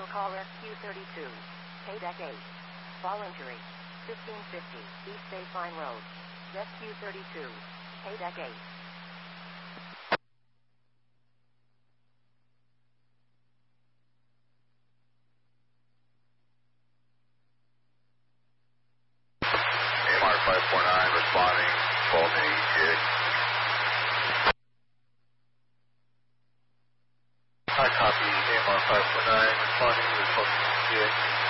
Vehicle call SQ32. KDEC 8. Voluntary. 1550 East Baseline Road. SQ32. KDEC 8. AMR 549 responding. 12 to ETA. Hi, copy. AMR 549 responding to 12 to ETA.